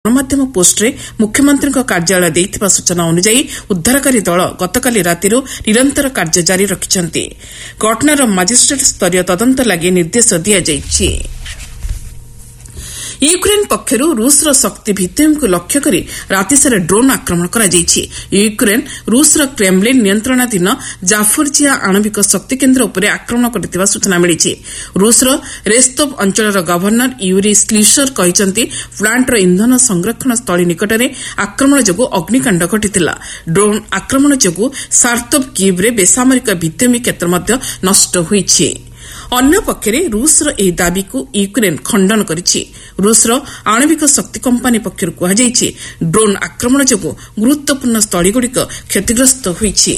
ଗଣମାଧ୍ୟମ ପୋଷ୍ଟରେ ମୁଖ୍ୟମନ୍ତ୍ରୀଙ୍କ କାର୍ଯ୍ୟାଳୟ ଦେଇଥିବା ସୂଚନା ଅନୁଯାୟୀ ଉଦ୍ଧାରକାରୀ ଦଳ ଗତକାଲି ରାତିରୁ ନିରନ୍ତର କାର୍ଯ୍ୟ ଜାରି ରଖିଛନ୍ତି। ଘଟଣାର ମାଜିଷ୍ଟ୍ରେଟ୍ ସ୍ତରୀୟ ତଦନ୍ତ ଲାଗି ନିର୍ଦ୍ଦେଶ ଦିଆଯାଇଛି। ୟୁକ୍ରେନ୍ ପକ୍ଷରୁ ରୁଷ୍ର ଶକ୍ତି ଭିତ୍ତିଭୂମିକୁ ଲକ୍ଷ୍ୟ କରି ରାତିସାରା ଡ୍ରୋନ୍ ଆକ୍ରମଣ କରାଯାଇଛି। ୟୁକ୍ରେନ୍ ରୁଷ୍ର କ୍ରେମ୍ଲିନ୍ ନିୟନ୍ତ୍ରଣାଧୀନ ଜାଫୋର୍ଜିଆ ଆଣବିକ ଶକ୍ତି କେନ୍ଦ୍ର ଉପରେ ଆକ୍ରମଣ କରିଥିବା ସୂଚନା ମିଳିଛି। ରୁଷ୍ର ରେସ୍ତୋଭ୍ ଅଞ୍ଚଳର ଗଭର୍ଣ୍ଣର ୟୁରି ସ୍ଲିସର କହିଛନ୍ତି ପ୍ଲାଣ୍ଟର ଇନ୍ଧନ ସଂରକ୍ଷଣ ସ୍ଥଳୀ ନିକଟରେ ଆକ୍ରମଣ ଯୋଗୁଁ ଅଗ୍ନିକାଣ୍ଡ ଘଟିଥିଲା। ଡ୍ରୋନ୍ ଆକ୍ରମଣ ଯୋଗୁଁ ସାର୍ତୋଭ୍ କିଭ୍ରେ ବେସାମରିକ ଭିତ୍ତିଭୂମି କ୍ଷେତ୍ର ମଧ୍ୟ ନଷ୍ଟ ହୋଇଛି। ଅନ୍ୟପକ୍ଷରେ ରୁଷ୍ର ଏହି ଦାବିକୁ ୟୁକ୍ରେନ୍ ଖଣ୍ଡନ କରିଛି। ରୁଷ୍ର ଆଣବିକ ଶକ୍ତି କମ୍ପାନୀ ପକ୍ଷରୁ କୁହାଯାଇଛି ଡ୍ରୋନ୍ ଆକ୍ରମଣ ଯୋଗୁଁ ଗୁରୁତ୍ୱପୂର୍ଣ୍ଣ ସ୍ଥଳୀଗୁଡ଼ିକ କ୍ଷତିଗ୍ରସ୍ତ ହୋଇଛି।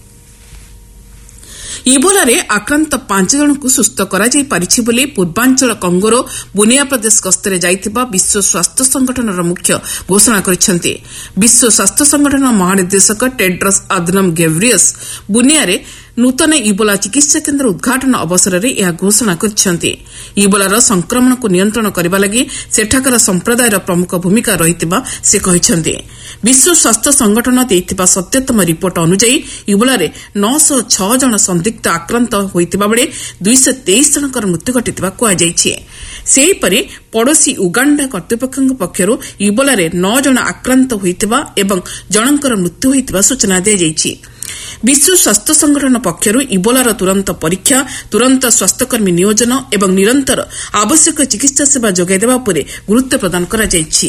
ଇବୋଲାରେ ଆକ୍ରାନ୍ତ 5 ଜଣଙ୍କୁ ସୁସ୍ଥ କରାଯାଇ ପାରିଛି ବୋଲି ପୂର୍ବାଞ୍ଚଳ କଙ୍ଗୋର ବୁନିଆ ପ୍ରଦେଶ ଗସ୍ତରେ ଯାଇଥିବା ବିଶ୍ୱ ସ୍ୱାସ୍ଥ୍ୟ ସଂଗଠନର ମୁଖ୍ୟ ଘୋଷଣା କରିଛନ୍ତି। ବିଶ୍ୱ ସ୍ୱାସ୍ଥ୍ୟ ସଂଗଠନ ମହାନିର୍ଦ୍ଦେଶକ ଟେଡ୍ରସ୍ ଆଧନମ୍ ଘେବ୍ରିୟସ୍ ବୁନିଆରେ ନୂତନ ଇବୋଲା ଚିକିତ୍ସା କେନ୍ଦ୍ର ଉଦ୍ଘାଟନ ଅବସରରେ ଏହା ଘୋଷଣା କରିଛନ୍ତି। ଇବୋଲାର ସଂକ୍ରମଣକୁ ନିୟନ୍ତ୍ରଣ କରିବା ଲାଗି ସେଠାକାର ସମ୍ପ୍ରଦାୟର ପ୍ରମୁଖ ଭୂମିକା ରହିଥିବା ସେ କହିଛନ୍ତି। ବିଶ୍ୱ ସ୍ୱାସ୍ଥ୍ୟ ସଂଗଠନ ଦେଇଥିବା ସତ୍ୟତମ ରିପୋର୍ଟ ଅନୁଯାୟୀ ଇବୋଲାରେ 906 ଜଣ ସନ୍ଦିଗ୍ଧ ଆକ୍ରାନ୍ତ ହୋଇଥିବାବେଳେ 223 ଜଣଙ୍କର ମୃତ୍ୟୁ ଘଟିଥିବା କୁହାଯାଇଛି। ସେହିପରି ପଡ଼ୋଶୀ ଉଗାଣ୍ଡା କର୍ତ୍ତୃପକ୍ଷଙ୍କ ପକ୍ଷରୁ ଇବୋଲାରେ 9 ଜଣ ଆକ୍ରାନ୍ତ ହୋଇଥିବା ଏବଂ ଜଣଙ୍କର ମୃତ୍ୟୁ ହୋଇଥିବା ସୂଚନା ଦିଆଯାଇଛି। ବିଶ୍ୱ ସ୍ୱାସ୍ଥ୍ୟ ସଂଗଠନ ପକ୍ଷରୁ ଇବୋଲାର ତୁରନ୍ତ ପରୀକ୍ଷା, ତୁରନ୍ତ ସ୍ୱାସ୍ଥ୍ୟକର୍ମୀ ନିୟୋଜନ ଏବଂ ନିରନ୍ତର ଆବଶ୍ୟକ ଚିକିତ୍ସା ସେବା ଯୋଗାଇ ଦେବା ଉପରେ ଗୁରୁତ୍ୱ ପ୍ରଦାନ କରାଯାଇଛି।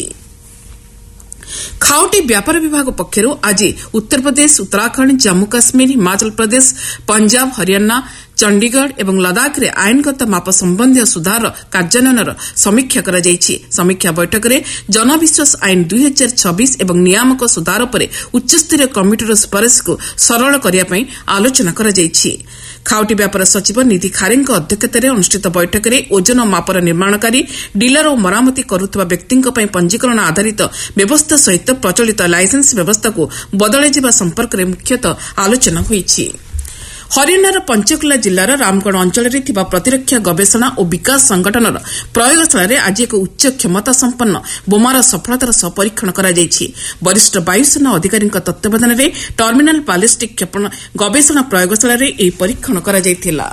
ଖାଉଟି ବ୍ୟାପାର ବିଭାଗ ପକ୍ଷରୁ ଆଜି ଉତ୍ତରପ୍ରଦେଶ, ଉତ୍ତରାଖଣ୍ଡ, ଜାମ୍ମୁ କାଶ୍ମୀର, ହିମାଚଳ ପ୍ରଦେଶ, ପଞ୍ଜାବ, ହରିୟାଣା, ଚଣ୍ଡିଗଡ଼ ଏବଂ ଲଦାଖରେ ଆଇନଗତ ମାପ ସମ୍ବନ୍ଧୀୟ ସୁଧାର କାର୍ଯ୍ୟାନ୍ୱୟନର ସମୀକ୍ଷା କରାଯାଇଛି। ସମୀକ୍ଷା ବୈଠକରେ ଜନବିଶ୍ୱାସ ଆଇନ 2026 ଏବଂ ନିୟାମକ ସୁଧାର ଉପରେ ଉଚ୍ଚସ୍ତରୀୟ କମିଟିର ସୁପାରିଶକୁ ସରଳ କରିବା ପାଇଁ ଆଲୋଚନା କରାଯାଇଛି। ଖାଉଟି ବ୍ୟାପାର ସଚିବ ନିଧି ଖାରେଙ୍କ ଅଧ୍ୟକ୍ଷତାରେ ଅନୁଷ୍ଠିତ ବୈଠକରେ ଓଜନ ମାପର ନିର୍ମାଣକାରୀ, ଡିଲର ଓ ମରାମତି କରୁଥିବା ବ୍ୟକ୍ତିଙ୍କ ପାଇଁ ପଞ୍ଜୀକରଣ ଆଧାରିତ ବ୍ୟବସ୍ଥା ସହିତ ପ୍ରଚଳିତ ଲାଇସେନ୍ସ ବ୍ୟବସ୍ଥାକୁ ବଦଳାଯିବା ସମ୍ପର୍କରେ ମୁଖ୍ୟତଃ ଆଲୋଚନା ହୋଇଛି। ହରିୟାଣାର ପଞ୍ଚକୁଲା ଜିଲ୍ଲାର ରାମଗଡ଼ ଅଞ୍ଚଳରେ ଥିବା ପ୍ରତିରକ୍ଷା ଗବେଷଣା ଓ ବିକାଶ ସଂଗଠନର ପ୍ରୟୋଗଶାଳାରେ ଆଜି ଏକ ଉଚ୍ଚ କ୍ଷମତା ସମ୍ପନ୍ନ ବୋମାର ସଫଳତାର ସହ ପରୀକ୍ଷଣ କରାଯାଇଛି। ବରିଷ୍ଠ ବାୟୁସେନା ଅଧିକାରୀଙ୍କ ତତ୍ତ୍ୱାବଧାନରେ ଟର୍ମିନାଲ ବାଲିଷ୍ଟିକ୍ କ୍ଷେପଣା ଗବେଷଣା ପ୍ରୟୋଗଶାଳାରେ ଏହି ପରୀକ୍ଷଣ କରାଯାଇଥିଲା।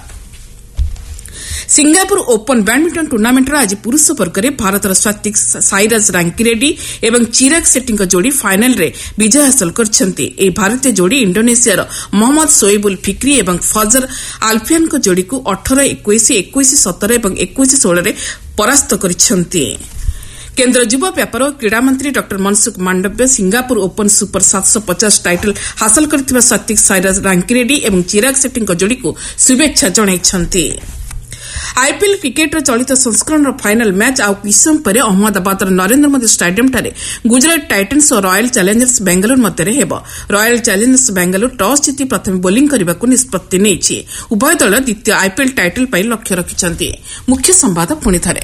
ସିଙ୍ଗାପୁର ଓପନ୍ ବ୍ୟାଡମିଣ୍ଟନ ଟୁର୍ଣ୍ଣାମେଣ୍ଟର ଆଜି ପୁରୁଷ ବର୍ଗରେ ଭାରତର ସ୍ୱାତିକ ସାଇରାଜ ରାଙ୍କିରେଡ୍ଡି ଏବଂ ଚିରାଗ ସେଟ୍ଟିଙ୍କ ଯୋଡ଼ି ଫାଇନାଲ୍ରେ ବିଜୟ ହାସଲ କରିଛନ୍ତି। ଏହି ଭାରତୀୟ ଯୋଡ଼ି ଇଣ୍ଡୋନେସିଆର ମହମ୍ମଦ ସୋଇବୁଲ ଫିକ୍ରି ଏବଂ ଫଜର ଆଲଫିଆନଙ୍କ ଯୋଡ଼ିକୁ 18-21, 21-17 ଏବଂ 21-16ରେ ପରାସ୍ତ କରିଛନ୍ତି। କେନ୍ଦ୍ର ଯୁବ ବ୍ୟାପାର ଓ କ୍ରୀଡ଼ାମନ୍ତ୍ରୀ ଡ Mansukh Mandaviya Singapore open super 750 title ହାସଲ କରିଥିବା ସ୍ୱାତିକ ସାଇରାଜ ରାଙ୍କିରେଡ୍ଡି ଏବଂ ଚିରାଗ ସେଟ୍ଟିଙ୍କ ଯୋଡ଼ିକୁ ଶୁଭେଚ୍ଛା ଜଣାଇଛନ୍ତି। ଆଇପିଏଲ୍ କ୍ରିକେଟ୍ର ଚଳିତ ସଂସ୍କରଣର ଫାଇନାଲ୍ ମ୍ୟାଚ୍ ଆଉ କିଛି ସମୟ ପରେ ଅହମ୍ମଦାବାଦର ନରେନ୍ଦ୍ର ମୋଦି ଷ୍ଟାଡିୟମ୍ଠାରେ ଗୁଜରାଟ ଟାଇଟାନ୍ସ ଓ ରୟାଲ୍ ଚ୍ୟାଲେଞ୍ଜର୍ସ ବେଙ୍ଗାଲୁରୁ ମଧ୍ୟରେ ହେବ। ରୟାଲ୍ ଚ୍ୟାଲେଞ୍ଜର୍ସ ବେଙ୍ଗାଲୁରୁ ଟସ୍ ଜିତି ପ୍ରଥମେ ବୋଲିଂ କରିବାକୁ ନିଷ୍ପତ୍ତି ନେଇଛି। ଉଭୟ ଦଳ ଦ୍ୱିତୀୟ ଆଇପିଏଲ୍ ଟାଇଟଲ୍ ପାଇଁ ଲକ୍ଷ୍ୟ ରଖିଛନ୍ତି। ମୁଖ୍ୟ ସମ୍ବାଦ ପୁଣିଥରେ।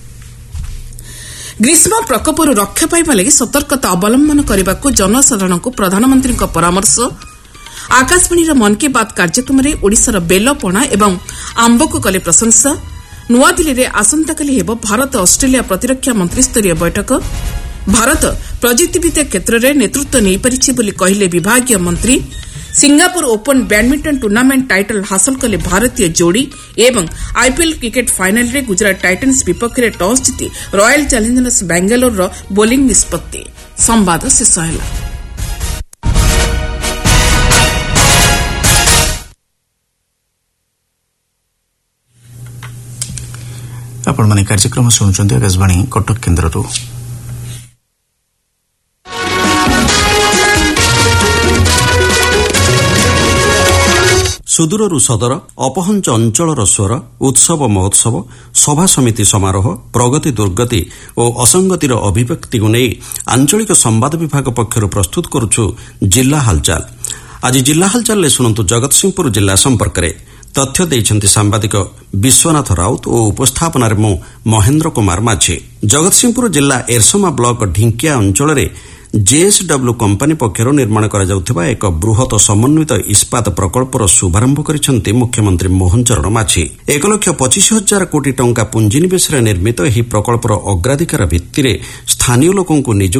ଗ୍ରୀଷ୍ମ ପ୍ରକୋପରୁ ରକ୍ଷା ପାଇବା ଲାଗି ସତର୍କତା ଅବଲମ୍ବନ କରିବାକୁ ଜନସାଧାରଣଙ୍କୁ ପ୍ରଧାନମନ୍ତ୍ରୀଙ୍କ ପରାମର୍ଶ। ଆକାଶବାଣୀର ମନ୍ କୀ ବାତ୍ କାର୍ଯ୍ୟକ୍ରମରେ ଓଡ଼ିଶାର ବେଲପଣା ଏବଂ ଆମ୍ବକୁ କଲେ ପ୍ରଶଂସା। ନୂଆଦିଲ୍ଲୀରେ ଆସନ୍ତାକାଲି ହେବ ଭାରତ ଅଷ୍ଟ୍ରେଲିଆ ପ୍ରତିରକ୍ଷା ମନ୍ତ୍ରୀସ୍ତରୀୟ ବୈଠକ। ଭାରତ ପ୍ରଯୁକ୍ତିବିଦ୍ୟା କ୍ଷେତ୍ରରେ ନେତୃତ୍ୱ ନେଇପାରିଛି ବୋଲି କହିଲେ ବିଭାଗୀୟ ମନ୍ତ୍ରୀ। Singapore open badminton tournament title ହାସଲ କଲେ ଭାରତୀୟ ଯୋଡ଼ି ଏବଂ ଆଇପିଏଲ୍ କ୍ରିକେଟ୍ ଫାଇନାଲ୍ରେ ଗୁଜରାଟ ଟାଇଟାନ୍ସ ବିପକ୍ଷରେ ଟସ୍ ଜିତି ରୟାଲ୍ ଚ୍ୟାଲେଞ୍ଜର୍ସ ବେଙ୍ଗାଲୁରୁର ବୋଲିଂ ନିଷ୍ପତ୍ତି। ସମ୍ବାଦ ଶେଷ ହେଲା। ଆପଣମାନେ କାର୍ଯ୍ୟକ୍ରମ ଶୁଣୁଛନ୍ତି ଆକାଶବାଣୀ କଟକ କେନ୍ଦ୍ରରୁ। ସୁଦୂରରୁ ସଦର, ଅପହଞ୍ଚ ଅଞ୍ଚଳର ସ୍ୱର, ଉତ୍ସବ ମହୋତ୍ସବ, ସଭା ସମିତି ସମାରୋହ, ପ୍ରଗତି ଦୁର୍ଗତି ଓ ଅସଙ୍ଗତିର ଅଭିବ୍ୟକ୍ତିକୁ ନେଇ ଆଞ୍ଚଳିକ ସମ୍ବାଦ ବିଭାଗ ପକ୍ଷରୁ ପ୍ରସ୍ତୁତ କରୁଛୁ ଜିଲ୍ଲା ହାଲଚାଲ। ଆଜି ଜିଲ୍ଲା ହାଲଚାଲରେ ଶୁଣନ୍ତୁ ଜଗତସିଂହପୁର ଜିଲ୍ଲା ସମ୍ପର୍କରେ। ତଥ୍ୟ ଦେଇଛନ୍ତି ସାମ୍ବାଦିକ ବିଶ୍ୱନାଥ ରାଉତ ଓ ଉପସ୍ଥାପନାରେ ମୁଁ ମହେନ୍ଦ୍ର କୁମାର ମାଝୀ। ଜଗତସିଂହପୁର ଜିଲ୍ଲା ଏରସମା ବ୍ଲକ ଢିଙ୍କିଆ ଅଞ୍ଚଳରେ ଜେଏସ୍ଡବ୍ଲ୍ୟୁ କମ୍ପାନୀ ପକ୍ଷରୁ ନିର୍ମାଣ କରାଯାଉଥିବା ଏକ ବୃହତ ସମନ୍ୱିତ ଇସ୍ପାତ ପ୍ରକଳ୍ପର ଶୁଭାରମ୍ଭ କରିଛନ୍ତି ମୁଖ୍ୟମନ୍ତ୍ରୀ ମୋହନ ଚରଣ ମାଝୀ। 1,25,000 କୋଟି ଟଙ୍କା ପୁଞ୍ଜିନିବେଶରେ ନିର୍ମିତ ଏହି ପ୍ରକଳ୍ପର ଅଗ୍ରାଧିକାର ଭିତ୍ତିରେ ସ୍ଥାନୀୟ ଲୋକଙ୍କୁ ନିଯୁକ୍ତି